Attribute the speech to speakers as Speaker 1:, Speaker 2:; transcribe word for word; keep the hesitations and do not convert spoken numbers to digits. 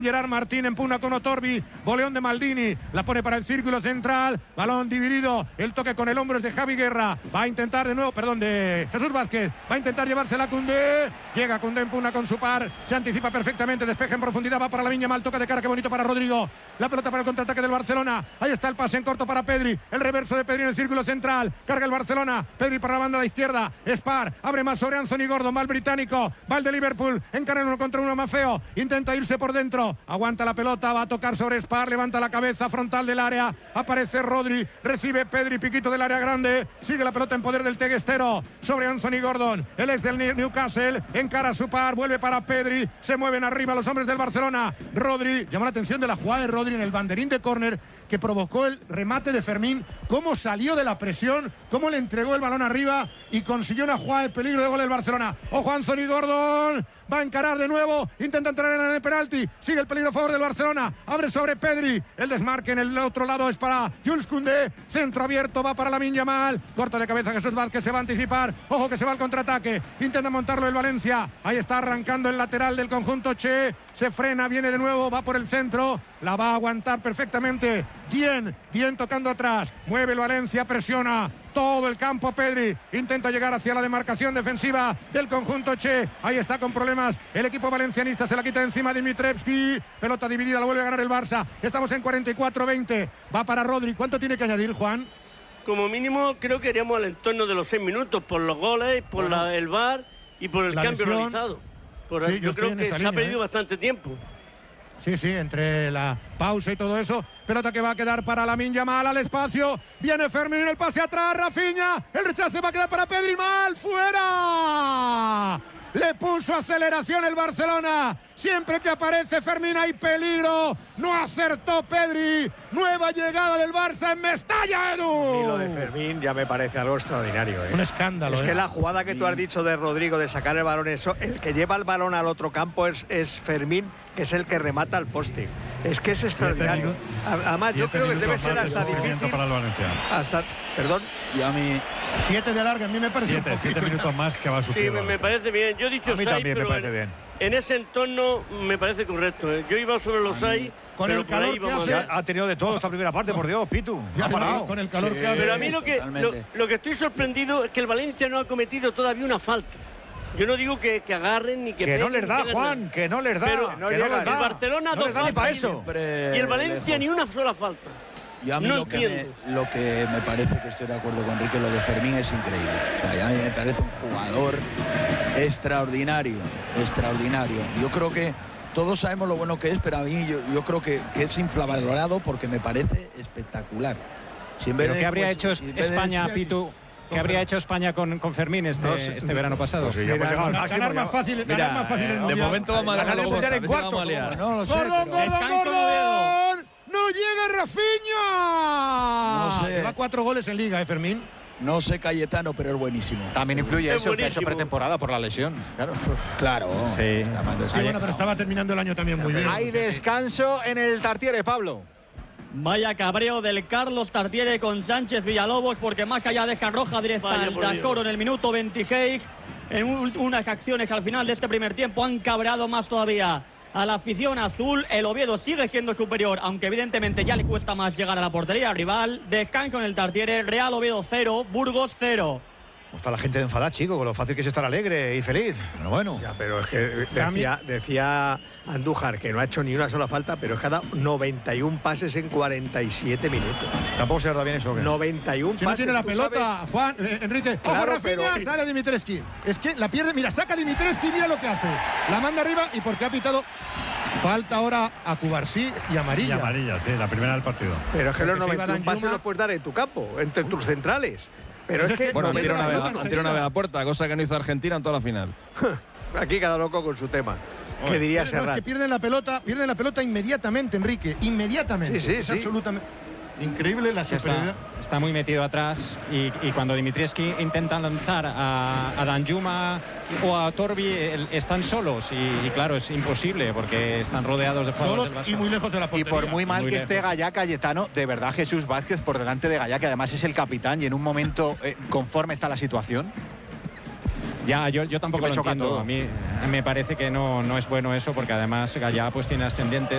Speaker 1: Gerard Martín empuna con Otorbi, voleón de Maldini, la pone para el círculo central, balón dividido, el toque con el hombro es de Javi Guerra, va a intentar de nuevo, perdón, de Jesús Vázquez, va a intentar llevársela a Koundé, llega Koundé, empuna con su par, se anticipa perfectamente, despeja en profundidad, va para la Viña Mal, toca de cara, qué bonito para Rodrigo, la pelota para el contraataque del Barcelona, ahí está el pase en corto para Pedri, el reverso de Pedri en el círculo central, carga el Barcelona, Pedri para la banda de izquierda, Spar, abre más sobre Anthony Gordon, va el británico, va el de Liverpool, encara uno contra uno más feo, intenta irse por dentro, aguanta la pelota, va a tocar sobre Spar, levanta la cabeza frontal del área, aparece Rodri, recibe Pedri, piquito del área grande, sigue la pelota en poder del teguestero, sobre Anthony Gordon, el ex del Newcastle, encara a su par, vuelve para Pedri, se mueven arriba los hombres del Barcelona, Rodri, llama la atención de la jugada de Rodri en el banderín de córner, que provocó el remate de Fermín, cómo salió de la presión, cómo le entregó el balón arriba y consiguió una jugada de peligro de gol del Barcelona. Ojo, Anthony Gordon, va a encarar de nuevo, intenta entrar en el penalti, sigue el peligro a favor del Barcelona, abre sobre Pedri, el desmarque en el otro lado es para Jules Koundé, centro abierto, va para Lamine Yamal, corta de cabeza Jesús Vázquez, se va a anticipar, ojo que se va al contraataque, intenta montarlo el Valencia, ahí está arrancando el lateral del conjunto Che, se frena, viene de nuevo, va por el centro, la va a aguantar perfectamente, bien, bien tocando atrás, mueve el Valencia, presiona todo el campo Pedri, intenta llegar hacia la demarcación defensiva del conjunto Che, ahí está con problemas el equipo valencianista, se la quita encima Dimitrievski, pelota dividida, la vuelve a ganar el Barça, estamos en cuarenta y cuatro veinte, va para Rodri, ¿cuánto tiene que añadir, Juan?
Speaker 2: Como mínimo creo que iríamos al entorno de los seis minutos, por los goles, por bueno, la, el V A R y por el cambio lesión realizado. Por sí, yo, yo creo que se línea, ha perdido ¿eh? bastante tiempo.
Speaker 1: Sí, sí, entre la pausa y todo eso. Pelota que va a quedar para Lamine Yamal al espacio. Viene Fermín, el pase atrás, Rafinha. El rechace va a quedar para Pedri, mal, fuera. Le puso aceleración el Barcelona. Siempre que aparece Fermín hay peligro. No acertó Pedri. Nueva llegada del Barça en Mestalla, Edu.
Speaker 3: Y lo de Fermín ya me parece algo extraordinario, ¿eh?
Speaker 1: Un escándalo.
Speaker 3: Es
Speaker 1: ¿eh?
Speaker 3: que la jugada que tú has dicho de Rodrigo de sacar el balón, eso, el que lleva el balón al otro campo es, es Fermín, que es el que remata el poste. Es que es extraordinario. Además, yo creo que debe ser hasta difícil.
Speaker 4: Para el Valencia.
Speaker 3: Hasta, perdón.
Speaker 5: Y a mí.
Speaker 1: Siete de larga, a mí me parece.
Speaker 4: Siete, siete minutos más que va a sufrir.
Speaker 2: Sí, me, me parece bien. Yo he dicho
Speaker 4: a mí
Speaker 2: seis,
Speaker 4: también
Speaker 2: pero
Speaker 4: me parece
Speaker 2: en,
Speaker 4: bien.
Speaker 2: En ese entorno me parece correcto. ¿eh? Yo iba sobre los seis.
Speaker 1: Con el calor que hace.
Speaker 4: Ya ha tenido de todo esta primera parte, por Dios, Pitu.
Speaker 1: Ya ha parado. Con el calor
Speaker 2: sí,
Speaker 1: que hace.
Speaker 2: Pero a mí lo que, lo, lo que estoy sorprendido es que el Valencia no ha cometido todavía una falta. Yo no digo que, que agarren ni que
Speaker 4: Que
Speaker 2: peguen,
Speaker 4: no les da,
Speaker 2: que
Speaker 4: Juan, que no les da.
Speaker 2: Pero
Speaker 4: no
Speaker 2: que
Speaker 4: no
Speaker 2: no
Speaker 4: les da.
Speaker 2: El Barcelona
Speaker 4: no
Speaker 2: dos
Speaker 4: les da ni para eso.
Speaker 2: Y el Valencia ni una sola falta.
Speaker 5: Yo a mí
Speaker 2: no
Speaker 5: lo, que me, lo que me parece, que estoy de acuerdo con Enrique, lo de Fermín es increíble. O sea, a mí me parece un jugador extraordinario, extraordinario. Yo creo que todos sabemos lo bueno que es, pero a mí yo, yo creo que, que es infravalorado porque me parece espectacular. Si en vez
Speaker 6: ¿Pero
Speaker 5: de,
Speaker 6: qué habría
Speaker 5: pues,
Speaker 6: hecho
Speaker 5: si
Speaker 6: España,
Speaker 5: de...
Speaker 6: Pitu? ¿Qué habría hecho España con, con Fermín este, no sé, este verano pasado?
Speaker 4: Pues sí, ya hemos llegado al máximo.
Speaker 1: Ganar más fácil,
Speaker 7: Mira,
Speaker 1: ganar más fácil el
Speaker 7: de
Speaker 1: mundial.
Speaker 7: momento vamos a ganar
Speaker 4: el mundial en cuartos.
Speaker 5: No lo sé.
Speaker 1: Gordon,
Speaker 5: Pero...
Speaker 1: Gordon, Gordon. ¡No llega Rafinha!
Speaker 5: No sé.
Speaker 1: Lleva cuatro goles en Liga, ¿eh, Fermín?
Speaker 5: No sé Cayetano, pero es buenísimo.
Speaker 7: También influye
Speaker 2: Es
Speaker 7: eso, que ha hecho
Speaker 2: buenísimo.
Speaker 7: pretemporada por la lesión. Claro.
Speaker 5: Claro.
Speaker 6: Sí.
Speaker 1: Sí, bueno, pero estaba terminando el año también muy bien.
Speaker 7: Hay descanso en el Tartiere, Pablo.
Speaker 8: Vaya cabreo del Carlos Tartiere con Sánchez Villalobos, porque más allá de esa roja directa
Speaker 2: Vaya,
Speaker 8: al
Speaker 2: por Dios.
Speaker 8: Dasoro en el minuto veintiséis, en un- unas acciones al final de este primer tiempo han cabreado más todavía a la afición azul. El Oviedo sigue siendo superior, aunque evidentemente ya le cuesta más llegar a la portería rival. Descanso en el Tartiere, Real Oviedo cero, Burgos cero.
Speaker 4: ¿Cómo está la gente de enfadada, chico? Con lo fácil que es estar alegre y feliz. Pero bueno.
Speaker 3: Ya, pero es que decía, decía Andújar que no ha hecho ni una sola falta, pero es que ha dado noventa y un pases en cuarenta y siete minutos.
Speaker 4: Tampoco se da bien eso, ¿o qué?
Speaker 3: noventa y un
Speaker 1: Si no
Speaker 3: pases.
Speaker 1: tiene la
Speaker 3: ¿tú
Speaker 1: pelota,
Speaker 3: sabes?
Speaker 1: Juan, eh, Enrique. ¡Ojo,
Speaker 3: Claro,
Speaker 1: Rafinha!
Speaker 3: pero-
Speaker 1: Sale Dimitrievski. Es que la pierde, mira, saca Dimitrievski, mira lo que hace. La manda arriba y porque ha pitado falta ahora a Cubarsí y amarilla.
Speaker 4: Y amarilla, sí, la primera del partido.
Speaker 3: Pero es que los
Speaker 1: Porque se iba
Speaker 3: noventa y un pases
Speaker 1: Danjuma.
Speaker 3: los puedes dar en tu campo, entre tus centrales. Pero
Speaker 1: Pues
Speaker 3: es
Speaker 1: es
Speaker 3: que
Speaker 1: que-
Speaker 9: Bueno, han
Speaker 1: Bueno,
Speaker 9: tirado una,
Speaker 1: pero
Speaker 9: vez,
Speaker 1: la
Speaker 9: han
Speaker 1: pelota
Speaker 9: tirado una
Speaker 1: enseguida.
Speaker 9: vez a puerta, cosa que no hizo Argentina en toda la final.
Speaker 3: aquí cada loco con su tema. ¿Qué diría
Speaker 1: Pero no, es
Speaker 3: Serrat?
Speaker 1: que pierden la pelota, pierden la pelota inmediatamente, Enrique. Inmediatamente.
Speaker 3: Sí, sí,
Speaker 1: Es
Speaker 3: sí.
Speaker 1: absolutamente increíble la
Speaker 6: Está,
Speaker 1: superioridad.
Speaker 6: está muy metido atrás y, y cuando Dimitrievski intenta lanzar a, a Danjuma o a Torbi, el- están solos y, y claro, es imposible porque están rodeados de jugadores
Speaker 1: Solos
Speaker 6: del
Speaker 1: y
Speaker 6: Barça.
Speaker 1: muy lejos de la
Speaker 7: Y
Speaker 1: portería.
Speaker 7: por muy mal
Speaker 6: Muy
Speaker 7: que esté
Speaker 6: lejos.
Speaker 7: Gallá, Cayetano, de verdad Jesús Vázquez por delante de Gallá, que además es el capitán y en un momento eh, conforme está la situación.
Speaker 6: Ya, yo, yo tampoco
Speaker 7: Que me
Speaker 6: lo
Speaker 7: choca
Speaker 6: entiendo.
Speaker 7: todo.
Speaker 6: A mí me parece que no, no es bueno eso porque además Gallá pues tiene ascendientes.